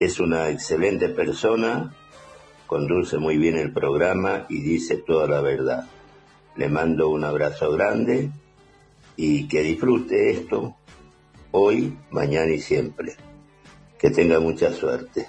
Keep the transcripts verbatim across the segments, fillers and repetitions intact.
Es una excelente persona, conduce muy bien el programa y dice toda la verdad. Le mando un abrazo grande y que disfrute esto hoy, mañana y siempre. Que tenga mucha suerte.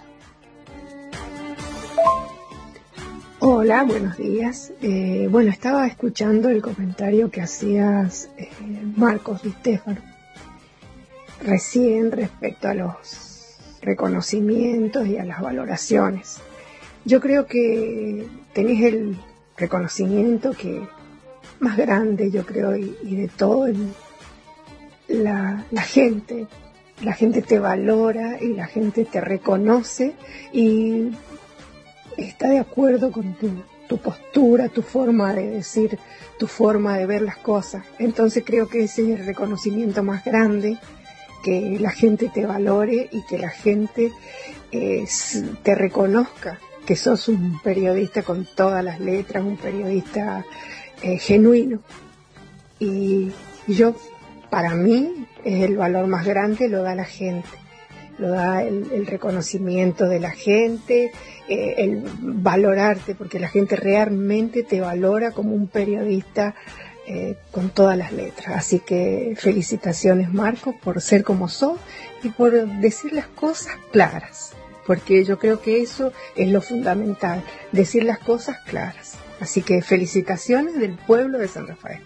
Hola, buenos días. Eh, bueno, estaba escuchando el comentario que hacías, eh, Marcos Di Stefano, recién respecto a los reconocimientos y a las valoraciones. Yo creo que tenés el reconocimiento que más grande, yo creo, y, y de todo el, la, la gente. La gente te valora y la gente te reconoce y está de acuerdo con tu, tu postura, tu forma de decir, tu forma de ver las cosas. Entonces creo que ese es el reconocimiento más grande, que la gente te valore y que la gente eh, te reconozca que sos un periodista con todas las letras, un periodista eh, genuino. Y yo, para mí, es el valor más grande, lo da la gente. Lo da el, el reconocimiento de la gente, eh, el valorarte, porque la gente realmente te valora como un periodista eh, con todas las letras. Así que felicitaciones, Marcos, por ser como sos y por decir las cosas claras, porque yo creo que eso es lo fundamental, decir las cosas claras. Así que felicitaciones del pueblo de San Rafael.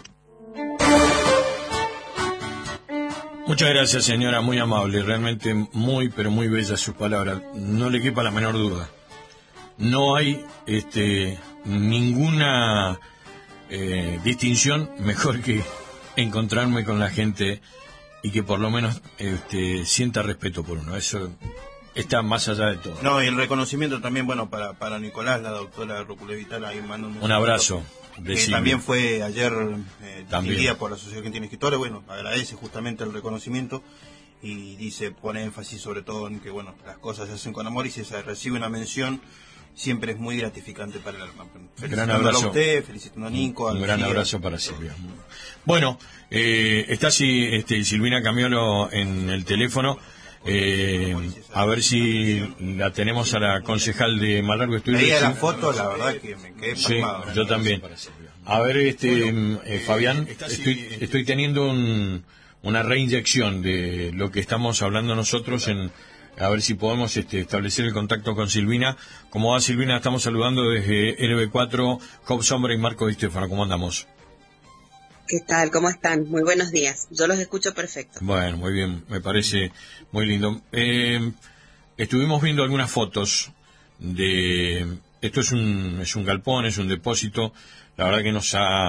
Muchas gracias, señora, muy amable, realmente muy, pero muy bellas sus palabras, no le quepa la menor duda. No hay este, ninguna eh, distinción mejor que encontrarme con la gente y que por lo menos este, sienta respeto por uno, eso está más allá de todo. No, y el reconocimiento también, bueno, para, para Nicolás, la doctora Rócula Vital, ahí mando un, un abrazo. Que también fue ayer eh, distinguida por la Asociación Argentina de Escritores. Bueno, agradece justamente el reconocimiento y dice, pone énfasis sobre todo en que, bueno, las cosas se hacen con amor y si se recibe una mención siempre es muy gratificante para el alma. Gran abrazo a usted, felicitando a Nico. Un gran abrazo para Silvia. Bueno, eh, está si, este, Silvina Camiolo en el teléfono. Eh, a ver si la tenemos a la concejal de Malargüe. Estoy veía la foto, la verdad que me quedé pasmado. Sí, yo también. A ver, este eh, Fabián, estoy, estoy teniendo un, una reinyección de lo que estamos hablando nosotros, en a ver si podemos este, establecer el contacto con Silvina. ¿Cómo va, Silvina? Estamos saludando desde L B cuatro, Job Sombra y Marco Di Stefano. ¿Cómo andamos? ¿Qué tal? ¿Cómo están? Muy buenos días. Yo los escucho perfecto. Bueno, muy bien. Me parece muy lindo. Eh, estuvimos viendo algunas fotos de... Esto es un, es un galpón, es un depósito. La verdad que nos ha,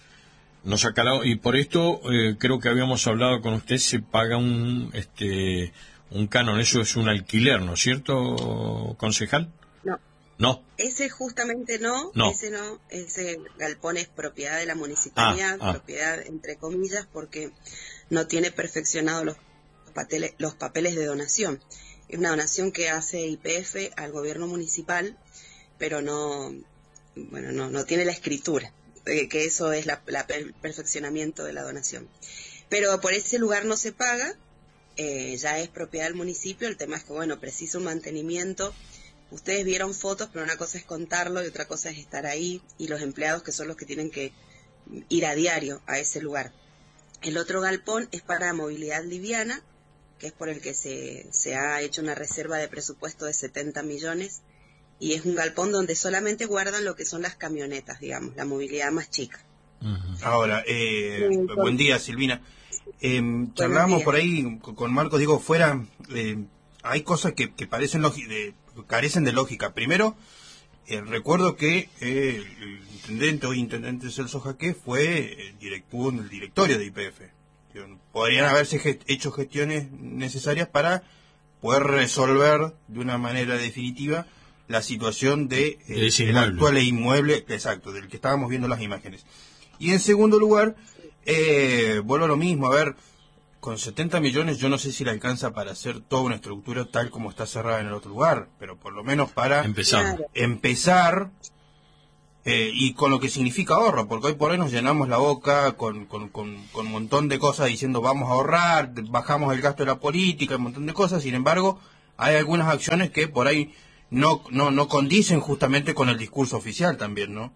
nos ha calado. Y por esto, eh, creo que habíamos hablado con usted, se paga un, este, un canon. Eso es un alquiler, ¿no es cierto, concejal? No. No. Ese justamente no, no, ese no, ese galpón es propiedad de la municipalidad, ah, ah. propiedad entre comillas, porque no tiene perfeccionado los papeles, los papeles de donación. Es una donación que hace Y P F al gobierno municipal, pero no, bueno, no, no tiene la escritura, eh, que eso es la, la, el perfeccionamiento de la donación. Pero por ese lugar no se paga, eh, ya es propiedad del municipio. El tema es que, bueno, precisa un mantenimiento. Ustedes vieron fotos, pero una cosa es contarlo y otra cosa es estar ahí, y los empleados que son los que tienen que ir a diario a ese lugar. El otro galpón es para movilidad liviana, que es por el que se, se ha hecho una reserva de presupuesto de setenta millones, y es un galpón donde solamente guardan lo que son las camionetas, digamos, la movilidad más chica. Uh-huh. Ahora, eh, sí, buen día, Silvina. Eh, charlábamos por ahí con Marcos, digo, fuera, eh, hay cosas que, que parecen lógicas, carecen de lógica. Primero, eh, recuerdo que eh, el intendente o intendente Celso Jaque fue el directivo en el directorio de Y P F. Podrían haberse gest- hecho gestiones necesarias para poder resolver de una manera definitiva la situación de eh, el actual inmueble, exacto, del que estábamos viendo las imágenes. Y en segundo lugar, eh, vuelvo a lo mismo, a ver, con setenta millones yo no sé si le alcanza para hacer toda una estructura tal como está cerrada en el otro lugar, pero por lo menos para empezar, empezar eh, y con lo que significa ahorro, porque hoy por hoy nos llenamos la boca con, con, con, con un montón de cosas diciendo vamos a ahorrar, bajamos el gasto de la política, un montón de cosas. Sin embargo, hay algunas acciones que por ahí no, no, no condicen justamente con el discurso oficial también, ¿no?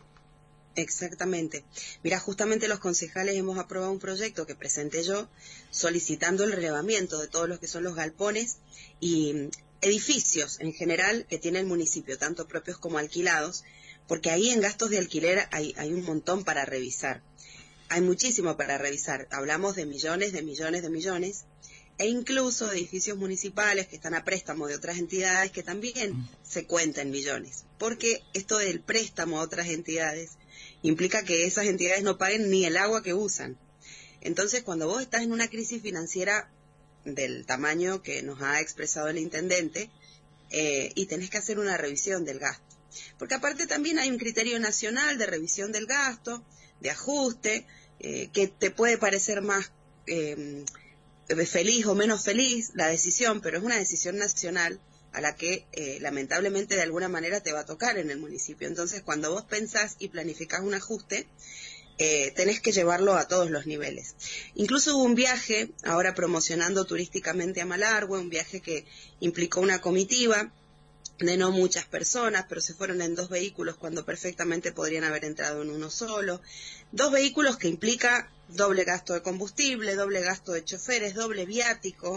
Exactamente. Mira, justamente los concejales hemos aprobado un proyecto que presenté yo solicitando el relevamiento de todos los que son los galpones y edificios en general que tiene el municipio, tanto propios como alquilados, porque ahí en gastos de alquiler hay, hay un montón para revisar. Hay muchísimo para revisar. Hablamos de millones, de millones, de millones, e incluso edificios municipales que están a préstamo de otras entidades que también se cuenta en millones. Porque esto del préstamo a otras entidades implica que esas entidades no paguen ni el agua que usan. Entonces, cuando vos estás en una crisis financiera del tamaño que nos ha expresado el intendente, eh, y tenés que hacer una revisión del gasto. Porque aparte también hay un criterio nacional de revisión del gasto, de ajuste, eh, que te puede parecer más eh, feliz o menos feliz la decisión, pero es una decisión nacional a la que eh, lamentablemente de alguna manera te va a tocar en el municipio. Entonces, cuando vos pensás y planificás un ajuste, eh, tenés que llevarlo a todos los niveles. Incluso hubo un viaje, ahora promocionando turísticamente a Malargüe, un viaje que implicó una comitiva de no muchas personas, pero se fueron en dos vehículos cuando perfectamente podrían haber entrado en uno solo. Dos vehículos que implica doble gasto de combustible, doble gasto de choferes, doble viático,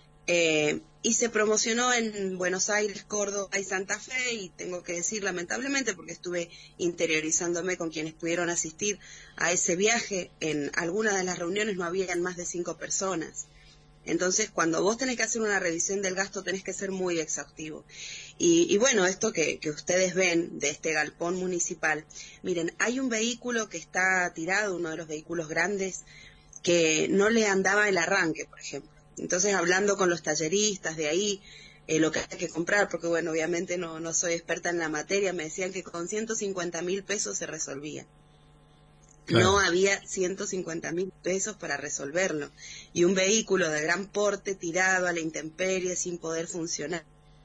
eh, y se promocionó en Buenos Aires, Córdoba y Santa Fe, y tengo que decir lamentablemente, porque estuve interiorizándome con quienes pudieron asistir a ese viaje, en algunas de las reuniones no habían más de cinco personas. Entonces, cuando vos tenés que hacer una revisión del gasto, tenés que ser muy exhaustivo. Y, y bueno, esto que, que ustedes ven de este galpón municipal, miren, hay un vehículo que está tirado, uno de los vehículos grandes, que no le andaba el arranque, por ejemplo. Entonces, hablando con los talleristas de ahí, eh, lo que hay que comprar, porque bueno, obviamente no, no soy experta en la materia, me decían que con ciento cincuenta mil pesos se resolvía. Claro. No había ciento cincuenta mil pesos para resolverlo. Y un vehículo de gran porte tirado a la intemperie sin poder funcionar.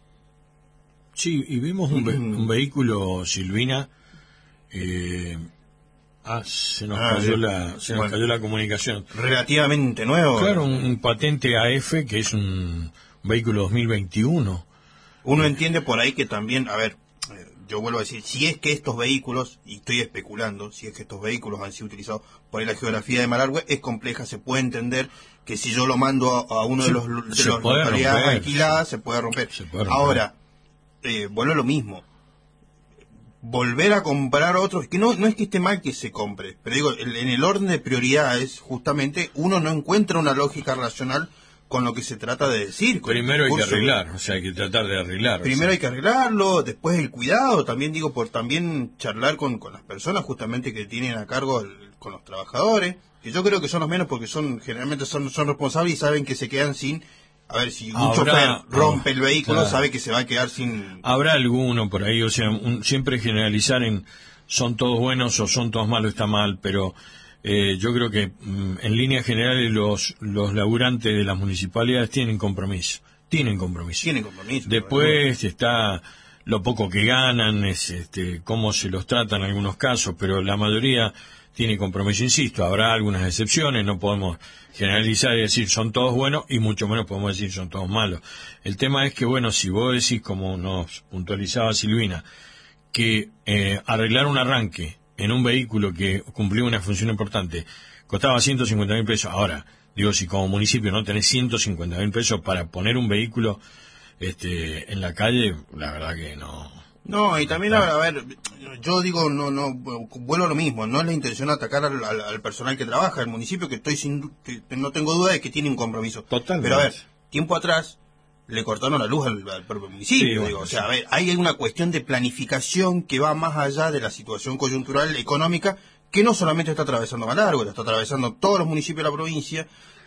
Sí, y vimos un, ve un vehículo, Silvina, eh, ah, se nos, ah, cayó, la, se nos bueno, cayó la comunicación. Relativamente nuevo. Claro, un, un patente A F, que es un vehículo dos mil veintiuno. Uno entiende por ahí que también, a ver, yo vuelvo a decir, si es que estos vehículos, y estoy especulando, si es que estos vehículos han sido utilizados por ahí, la geografía de Malargüe es compleja, se puede entender que si yo lo mando a, a uno de los, de los localidades alquiladas, se puede romper. Se puede romper. Ahora, eh, vuelvo a lo mismo. Volver a comprar otros, que no, no es que esté mal que se compre, pero digo, en el orden de prioridades, justamente, uno no encuentra una lógica racional con lo que se trata de decir. Primero hay que arreglar, o sea, hay que tratar de arreglar. Primero o sea. hay que arreglarlo, después el cuidado, también digo, por también charlar con, con las personas justamente que tienen a cargo el, con los trabajadores, que yo creo que son los menos porque son generalmente son, son responsables y saben que se quedan sin, a ver, si un Habrá, chofer rompe oh, el vehículo, claro. sabe que se va a quedar sin... Habrá alguno por ahí, o sea, un, siempre generalizar en son todos buenos o son todos malos está mal, pero... Eh, yo creo que mm, en líneas generales los los laburantes de las municipalidades tienen compromiso, tienen compromiso. Tienen compromiso. Después está lo poco que ganan, es este cómo se los trata en algunos casos, pero la mayoría tiene compromiso, insisto, habrá algunas excepciones, no podemos generalizar y decir son todos buenos y mucho menos podemos decir son todos malos. El tema es que, bueno, si vos decís, como nos puntualizaba Silvina, que eh, arreglar un arranque en un vehículo que cumplía una función importante, costaba ciento cincuenta mil pesos. Ahora, digo, si como municipio no tenés ciento cincuenta mil pesos para poner un vehículo este, en la calle, la verdad que no. No, y también, a ver, yo digo, no, no, vuelvo a lo mismo, no es la intención atacar al, al, al personal que trabaja, al municipio, que estoy sin, que no tengo duda de que tiene un compromiso. Totalmente. Pero a ver, tiempo atrás le cortaron la luz al, al propio municipio. Sí, bueno, digo, o sea, sí. a ver, hay una cuestión de planificación que va más allá de la situación coyuntural económica, que no solamente está atravesando Malargüe, está atravesando todos los municipios de la provincia,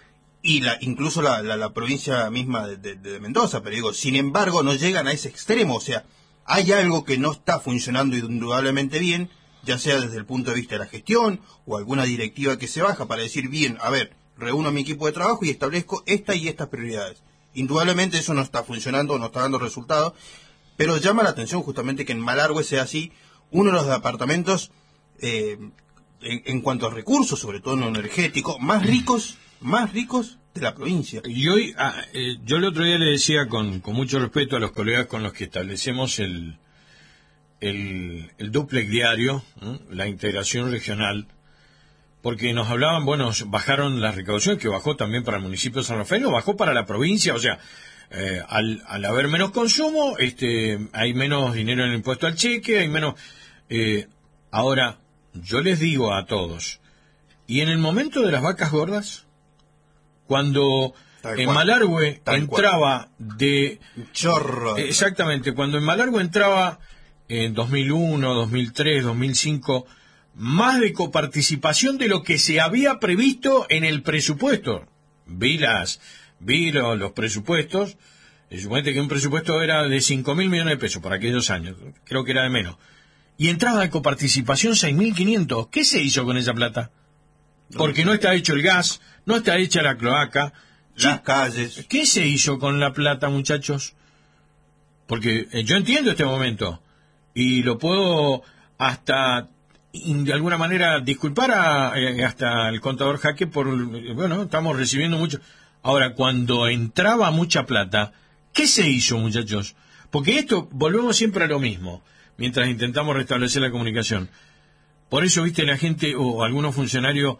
y la, incluso la, la, la provincia misma de, de, de Mendoza, pero digo, sin embargo, no llegan a ese extremo, o sea, hay algo que no está funcionando indudablemente bien, ya sea desde el punto de vista de la gestión, o alguna directiva que se baja para decir, bien, a ver, reúno a mi equipo de trabajo y establezco esta y estas prioridades. Indudablemente eso no está funcionando, no está dando resultados, pero llama la atención justamente que en Malargüe sea así uno de los departamentos, eh, en, en cuanto a recursos, sobre todo en lo energético, más ricos, más ricos de la provincia. Y hoy, ah, eh, yo el otro día le decía con, con mucho respeto a los colegas con los que establecemos el, el, el dúplex diario, ¿eh? La integración regional, porque nos hablaban, bueno, bajaron la recaudación, que bajó también para el municipio de San Rafael, o bajó para la provincia, o sea, eh, al, al haber menos consumo, este, hay menos dinero en el impuesto al cheque, hay menos... Eh, ahora, yo les digo a todos, y en el momento de las vacas gordas, cuando Tal en cual. Malargüe Tal entraba de... Chorro. Exactamente, cuando en Malargüe entraba en dos mil uno, dos mil tres, dos mil cinco, más de coparticipación de lo que se había previsto en el presupuesto. Vi las, vi lo- los presupuestos, eh, suponete que un presupuesto era de cinco mil millones de pesos por aquellos años, creo que era de menos. Y entraba de coparticipación seis mil quinientos. ¿Qué se hizo con esa plata? Porque no está hecho el gas, no está hecha la cloaca. Las Sí, calles. ¿qué se hizo con la plata, muchachos? Porque eh, yo entiendo este momento y lo puedo hasta in- de alguna manera disculpar a, eh, hasta el contador Jaque por, eh, bueno, estamos recibiendo mucho. Ahora, cuando entraba mucha plata, ¿qué se hizo, muchachos? Porque esto, volvemos siempre a lo mismo, mientras intentamos restablecer la comunicación. Por eso, viste, la gente o algunos funcionarios,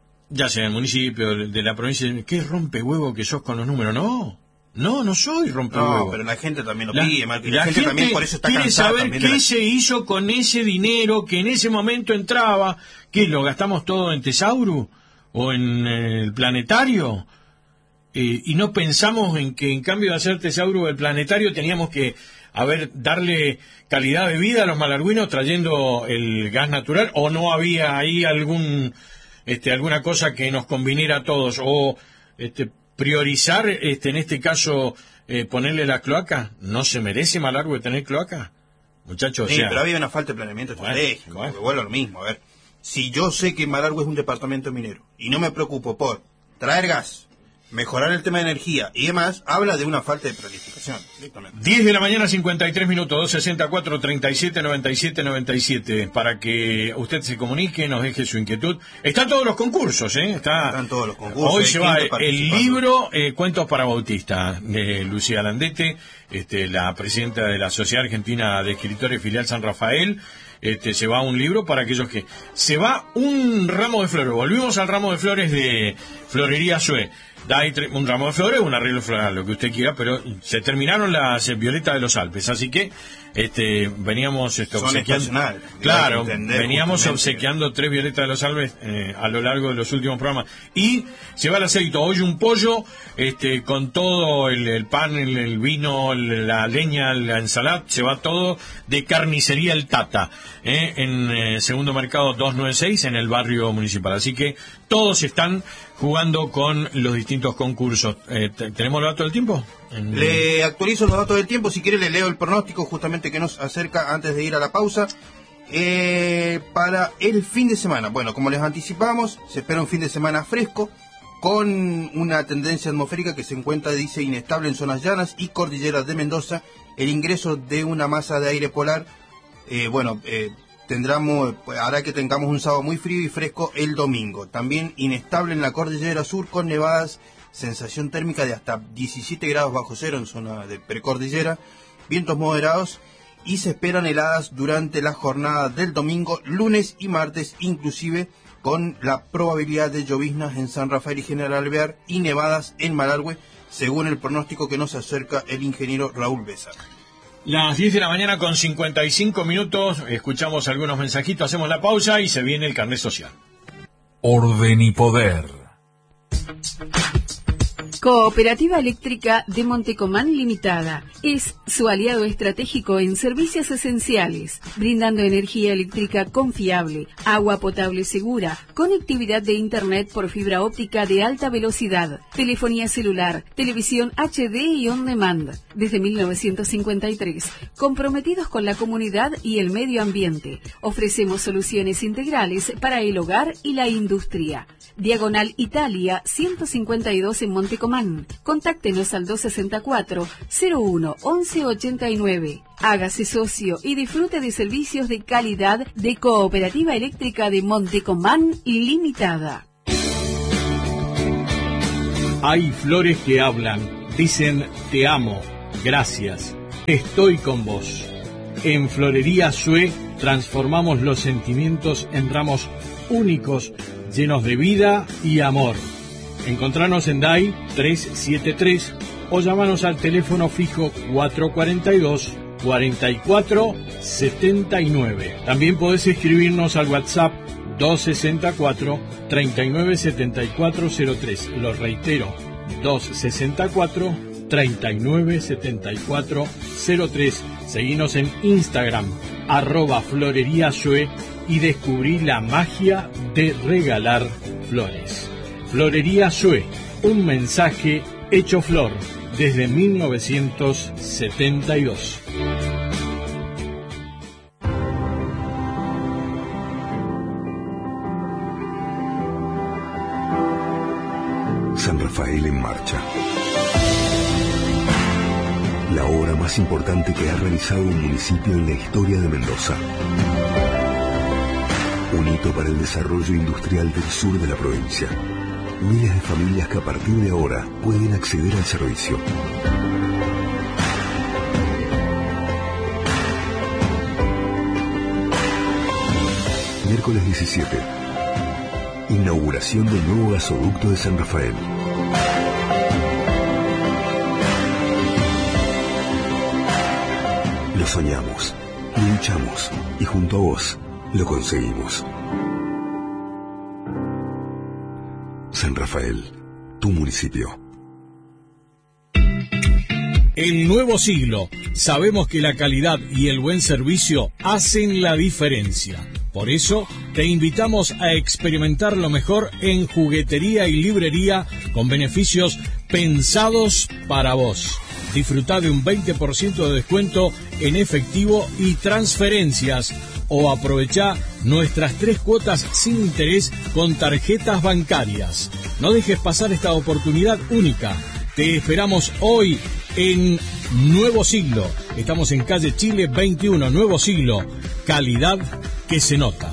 ya sea del municipio, de de la provincia, ¿qué rompehuevo que sos con los números? No, no, no soy rompehuevo. No, pero la gente también lo La, pide, Marco, y la la, gente, gente también por eso está quiere cansada saber también qué de la- se hizo con ese dinero que en ese momento entraba, que lo gastamos todo en Tesauro o en eh, el planetario, eh, y no pensamos en que en cambio de hacer Tesauro o el planetario teníamos que a ver, darle calidad de vida a los malargüinos trayendo el gas natural, o no había ahí algún este alguna cosa que nos conviniera a todos, o este priorizar este en este caso eh, ponerle la cloaca. ¿No se merece Malargüe tener cloaca, muchachos? Sí, O sea, pero había una falta de planeamiento Bueno, estratégico, bueno. porque vuelvo a lo mismo. A ver, si yo sé que Malargüe es un departamento minero y no me preocupo por traer gas, mejorar el tema de energía y demás, habla de una falta de planificación, directamente. diez de la mañana, cincuenta y tres minutos, dos sesenta y cuatro, treinta y siete, noventa y siete, noventa y siete, para que usted se comunique, nos deje su inquietud. Están todos los concursos, ¿eh? Está, Están todos los concursos, Hoy hay se va gente el participando. libro eh, Cuentos para Bautista, de Lucía Landete, este, la presidenta de la Sociedad Argentina de Escritores Filial San Rafael. Este, se va un libro para aquellos que... Se va un ramo de flores. Volvimos al ramo de flores de Florería Sue. Da ahí tre- un ramo de flores, un arreglo floral, lo que usted quiera, pero se terminaron las eh, violetas de los Alpes, así que este veníamos este, Son obsequiando... estacionales, Claro, hay que entender veníamos justamente. obsequiando tres violetas de los Alpes eh, a lo largo de los últimos programas. Y se va el aceite, hoy un pollo este con todo el, el pan, el, el vino, el- la leña, la ensalada, se va todo de Carnicería El Tata, eh, en eh, Segundo Mercado doscientos noventa y seis, en el barrio municipal. Así que todos están jugando con los distintos concursos. Eh, te- ¿Tenemos los datos del tiempo? En- Le actualizo los datos del tiempo, si quiere le leo el pronóstico justamente que nos acerca antes de ir a la pausa. Eh, para el fin de semana, bueno, como les anticipamos, se espera un fin de semana fresco, con una tendencia atmosférica que se encuentra, dice, inestable en zonas llanas y cordilleras de Mendoza, el ingreso de una masa de aire polar, eh, bueno, eh, tendremos, hará que tengamos un sábado muy frío y fresco el domingo. También inestable en la cordillera sur con nevadas, sensación térmica de hasta diecisiete grados bajo cero en zona de precordillera, vientos moderados y se esperan heladas durante la jornada del domingo, lunes y martes, inclusive con la probabilidad de lloviznas en San Rafael y General Alvear y nevadas en Malargüe, según el pronóstico que nos acerca el ingeniero Raúl Besa. Las diez de la mañana con cincuenta y cinco minutos, escuchamos algunos mensajitos, hacemos la pausa y se viene el carnet social. Orden y poder. Cooperativa Eléctrica de Montecomán Limitada es su aliado estratégico en servicios esenciales, brindando energía eléctrica confiable, agua potable segura, conectividad de Internet por fibra óptica de alta velocidad, telefonía celular, televisión H D y on demand. Desde mil novecientos cincuenta y tres, comprometidos con la comunidad y el medio ambiente, ofrecemos soluciones integrales para el hogar y la industria. Diagonal Italia ciento cincuenta y dos en Montecomán. Contáctenos al dos sesenta y cuatro, cero uno, once ochenta y nueve. Hágase socio y disfrute de servicios de calidad de Cooperativa Eléctrica de Montecomán Limitada. Hay flores que hablan, dicen te amo, gracias, estoy con vos. En Florería Sue transformamos los sentimientos en ramos únicos, llenos de vida y amor. Encontranos en D A I trescientos setenta y tres o llamanos al teléfono fijo cuatrocientos cuarenta y dos, cuarenta y cuatro setenta y nueve. También podés escribirnos al WhatsApp doscientos sesenta y cuatro, treinta y nueve setenta y cuatro cero tres. Lo reitero, doscientos sesenta y cuatro, treinta y nueve setenta y cuatro cero tres. Seguinos en Instagram, arroba Florería Sue, y descubrí la magia de regalar flores. Florería Sue, un mensaje hecho flor desde mil novecientos setenta y dos. San Rafael en marcha. La obra más importante que ha realizado un municipio en la historia de Mendoza. Un hito para el desarrollo industrial del sur de la provincia. Miles de familias que a partir de ahora pueden acceder al servicio. Miércoles diecisiete. Inauguración del nuevo gasoducto de San Rafael. Lo soñamos, lo luchamos y junto a vos lo conseguimos. San Rafael, tu municipio. El nuevo siglo. Sabemos que la calidad y el buen servicio hacen la diferencia. Por eso, te invitamos a experimentar lo mejor en juguetería y librería con beneficios pensados para vos. Disfrutá de un veinte por ciento de descuento en efectivo y transferencias, o aprovechá nuestras tres cuotas sin interés con tarjetas bancarias. No dejes pasar esta oportunidad única. Te esperamos hoy en Nuevo Siglo. Estamos en calle Chile veintiuno, Nuevo Siglo. Calidad que se nota.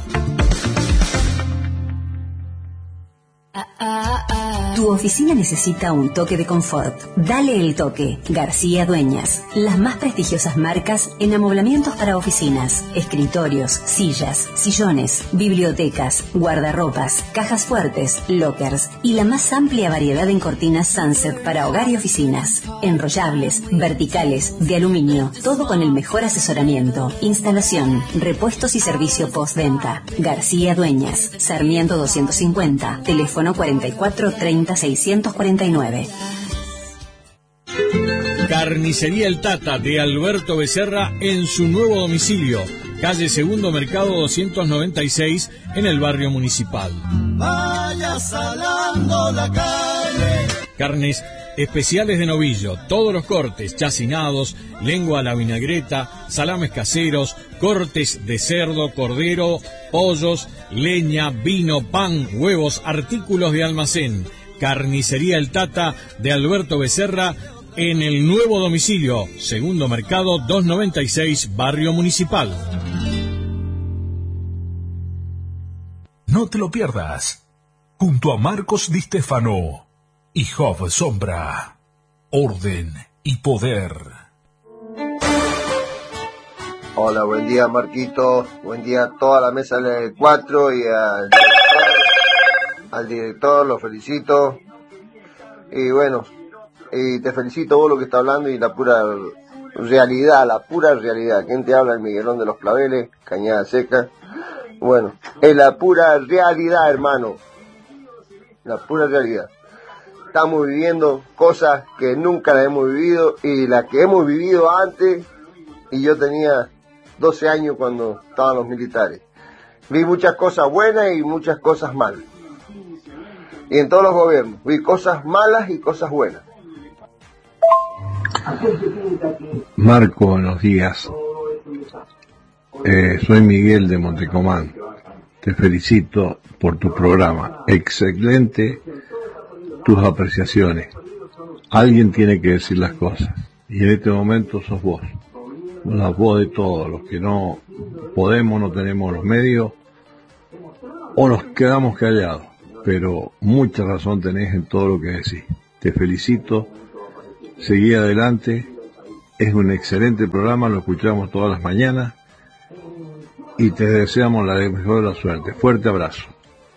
Tu oficina necesita un toque de confort. Dale el toque. García Dueñas. Las más prestigiosas marcas en amoblamientos para oficinas, escritorios, sillas, sillones, bibliotecas, guardarropas, cajas fuertes, lockers y la más amplia variedad en cortinas Sunset para hogar y oficinas. Enrollables, verticales, de aluminio. Todo con el mejor asesoramiento, instalación, repuestos y servicio postventa. García Dueñas. Sarmiento doscientos cincuenta. Teléfono cuarenta y cuatro treinta seiscientos cuarenta y nueve. Carnicería El Tata de Alberto Becerra en su nuevo domicilio, calle Segundo Mercado doscientos noventa y seis, en el barrio Municipal. Vaya salando la calle. Carnes especiales de novillo, todos los cortes, chacinados, lengua a la vinagreta, salames caseros, cortes de cerdo, cordero, pollos, leña, vino, pan, huevos, artículos de almacén. Carnicería El Tata de Alberto Becerra en el nuevo domicilio, Segundo Mercado doscientos noventa y seis, barrio Municipal. No te lo pierdas. Junto a Marcos Di Stefano y Job Sombra. Orden y poder. Hola, buen día Marquito, buen día a toda la mesa del cuatro y al director, al director, lo felicito. Y bueno, y te felicito vos lo que está hablando y la pura realidad, la pura realidad. ¿Quién te habla? El Miguelón de los Claveles, Cañada Seca. Bueno, es la pura realidad, hermano, la pura realidad. Estamos viviendo cosas que nunca las hemos vivido y las que hemos vivido antes, y yo tenía doce años cuando estaban los militares. Vi muchas cosas buenas y muchas cosas malas. Y en todos los gobiernos vi cosas malas y cosas buenas. Marco, buenos días. Eh, soy Miguel de Montecomán. Te felicito por tu programa. Excelente tus apreciaciones. Alguien tiene que decir las cosas. Y en este momento sos vos. La voz de todos. Los que no podemos, no tenemos los medios, o nos quedamos callados. Pero mucha razón tenés en todo lo que decís. te felicito, seguí adelante, es un excelente programa, lo escuchamos todas las mañanas y te deseamos la mejor de la suerte. Fuerte abrazo.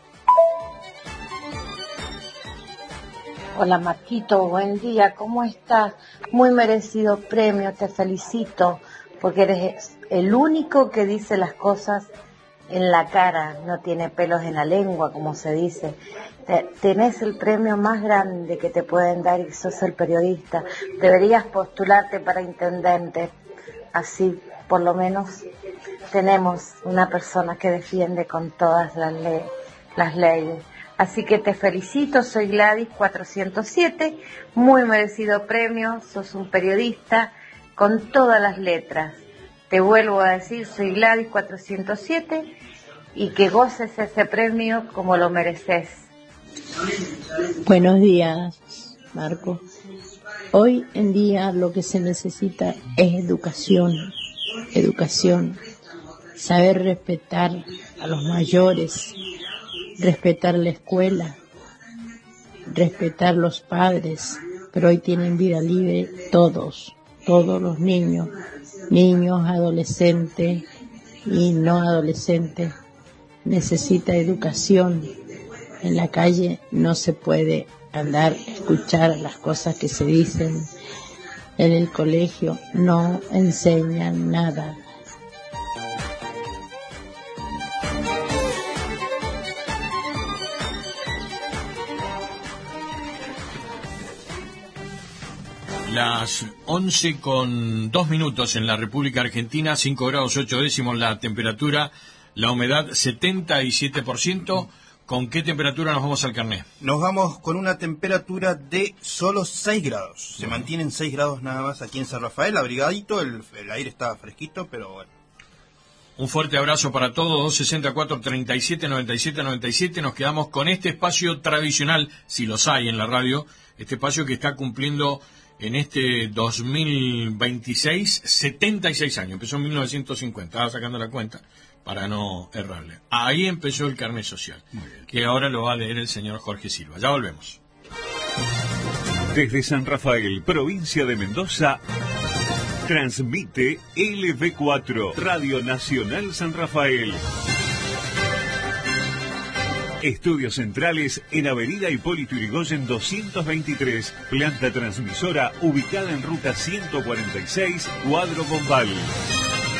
Hola Marquito, buen día, ¿cómo estás? Muy merecido premio, te felicito, porque eres el único que dice las cosas en la cara, no tiene pelos en la lengua, como se dice. Tenés el premio más grande que te pueden dar y sos el periodista. Deberías postularte para intendente, así por lo menos tenemos una persona que defiende con todas las, le las leyes. Así que te felicito, soy Gladys cuatrocientos siete, muy merecido premio, sos un periodista con todas las letras. Te vuelvo a decir, soy Gladys cuatrocientos siete y que goces ese premio como lo mereces. Buenos días, Marco. Hoy en día lo que se necesita es educación, educación, saber respetar a los mayores, respetar la escuela, respetar los padres, pero hoy tienen vida libre todos, todos los niños, niños, adolescentes y no adolescentes. Necesita educación. En la calle no se puede andar, escuchar las cosas que se dicen. En el colegio no enseñan nada. Las once con dos minutos en la República Argentina, cinco grados ocho décimos la temperatura, la humedad setenta y siete por ciento. ¿Con qué temperatura nos vamos al carnet? Nos vamos con una temperatura de solo seis grados. Se mantienen seis grados nada más aquí en San Rafael, abrigadito, el, el aire está fresquito, pero bueno. Un fuerte abrazo para todos, dos sesenta y cuatro, treinta y siete, noventa y siete, noventa y siete. Nos quedamos con este espacio tradicional, si los hay en la radio, este espacio que está cumpliendo en este dos mil veintiséis, setenta y seis años. Empezó en mil novecientos cincuenta, estaba sacando la cuenta para no errarle. Ahí empezó el carnet social, que ahora lo va a leer el señor Jorge Silva. Ya volvemos. Desde San Rafael, provincia de Mendoza, transmite L V cuatro, Radio Nacional San Rafael. Estudios centrales en Avenida Hipólito Yrigoyen doscientos veintitrés, planta transmisora ubicada en ruta ciento cuarenta y seis, Cuadro Bombal.